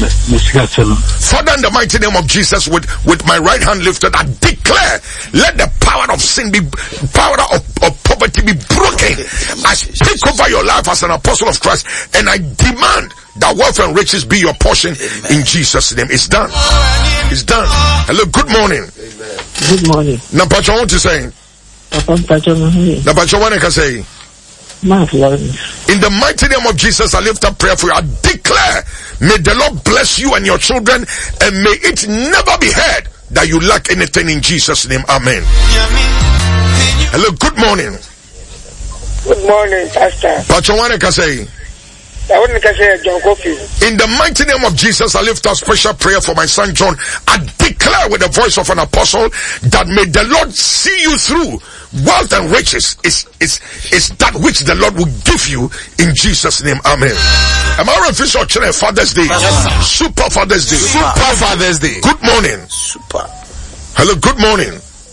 Father, in the mighty name of Jesus, with my right hand lifted, I declare, let the power of sin be, power of poverty be broken. I speak over your life as an apostle of Christ, and I demand that wealth and riches be your portion. In Jesus' name. It's done. It's done. Hello, good morning. Good morning. Nampacho, what you saying? Nampacho, what I can say? In the mighty name of Jesus, I lift up prayer for you. I declare, may the Lord bless you and your children, and may it never be heard that you lack anything in Jesus' name. Amen. Hello, good morning. Good morning, Pastor. Pacho, what I can say? In the mighty name of Jesus, I lift up special prayer for my son John. I declare with the voice of an apostle that may the Lord see you through. Wealth and riches is that which the Lord will give you in Jesus' name. Amen. Am I official Father's Day? Super Father's Day. Super Father's Day. Good morning. Super. Hello, good morning.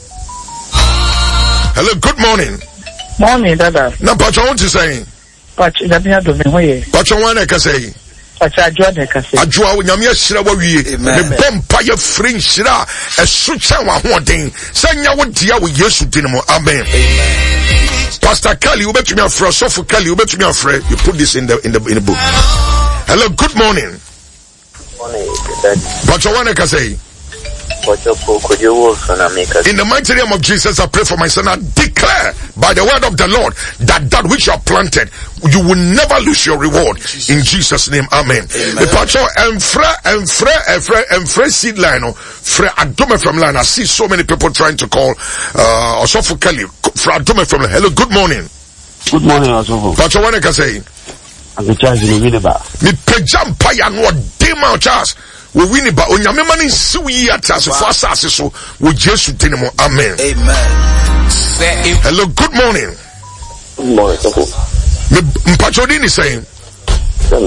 Hello, good morning. Morning, Dada. Now, Pacho, what you saying? Pacho, one I can say. Ajua unyamia shira wa wiye me bompa ye free shira esucha wa hoden sanya wodia wo Yesu din mo. Amen. Pastor Kelly, ubetumi afre Sofo Kelly, ubetumi afre. You put this in the book. Hello, good morning. Morning, Daddy. But you wanna say? In the mighty name of Jesus, I pray for my son. I declare by the word of the Lord that that which you have planted, you will never lose your reward. In Jesus' name, amen. The pastor and seed line, Adome from line. I see so many people trying to call Osofo Kelly Adome from line. Hello, good morning. Good morning, Osofo. Pastor, what I can say? I'm the charge in Winneba. Me pejam pa no dema Charles. We win it, but on your memory, so we at us for us, so we just do more. Amen. Amen. Hello, good morning. Good morning, Mpachodi is saying, on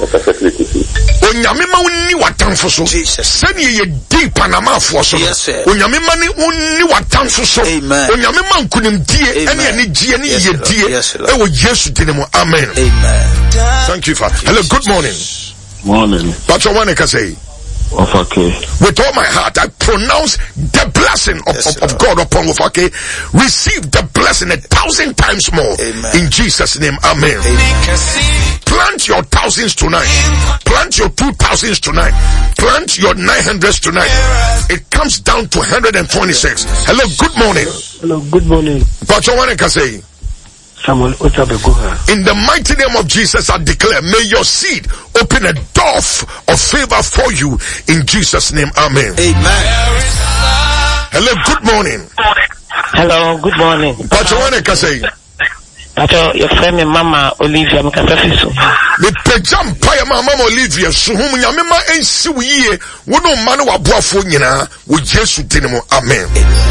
your memory, what time for so? Send you deep Panama for so. On your memory, only what time for so. Amen. On your memory, couldn't dear any dear. Oh, yes, you did more. Amen. Amen. Thank you, Father. Hello, good morning. Morning. Pacho, what I can say? Okay. With all my heart, I pronounce the blessing of God upon Wofake. Receive the blessing 1,000 times more. Amen. In Jesus' name, amen. Plant your thousands tonight. Plant your 2,000s tonight. Plant your 900s tonight. It comes down to 126. Hello, good morning. Hello, good morning. Pacho, what I can say? Samuel Otabegoha. In the mighty name of Jesus, I declare, may your seed open a door of favor for you in Jesus' name. Amen. Amen. Hello, good morning. Hello, good morning. Pacho, what I can say? Pacho, your friend me Mama Olivia Mkasafiso. Me pejam pa ya Mama Olivia suhum nyamema ensi wiye wono mane waboafo nyina wo Yesu dinimo. Amen.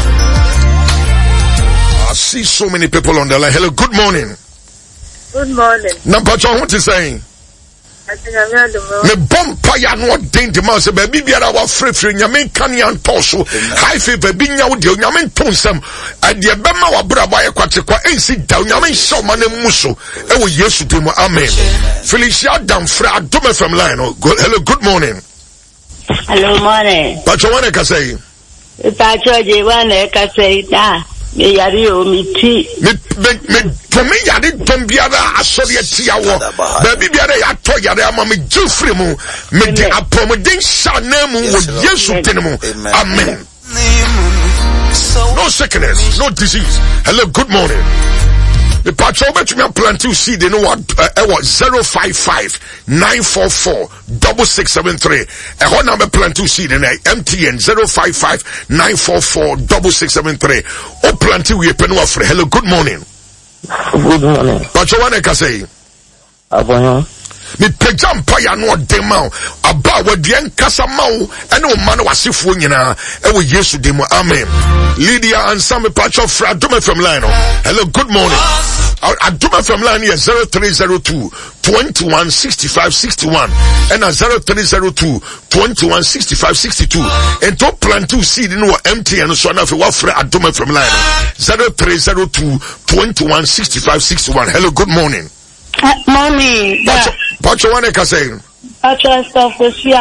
I see so many people on the line. Hello, good morning. Good morning. Nampacho, what is saying? Me bompa ya no den de man se ba bibiara wa frefre nyame kan ya ntoso high fever bi nya wo de nyame ntonsam ade be ma wa bra ba ye kwatekwa ensi da nyame nso ma na muso e wo Yesu dem. Amen. Felicia Damfra Adome from line. Hello, good morning. Hello, morning. Pacho, what I can say? Pacho, je wana ka say da me yari o mi ti me me yari don biara asori atia wo ba biara ya to yari ama me jufri mu me de apomodin shana mu wo Yesu dinemu. Amen. No sickness, no disease. Hello, good morning. The patrol bet me plan to see the know what 055-944-6673. A whole number plan to see the MTN 055-944-6673. O plan to we pen free. Hello, good morning. Good morning. Patrol one I can say. Abonyo. Me pejam pa ya no de ma aba wade enkasa ma wo ene o ma no wasefo nyina e wo Yesu de mu. Amen. Lydia and some patch of Adome from line. Hello, good morning. Adome from line here 0302 21 65 61 and 0302 21 65 62 and to plan to see the no MTN so na fe wa frɛ Adome from line 0302 21 65 61. Hello, good morning. Mommy, Pacho one ka say. Pacho stuff was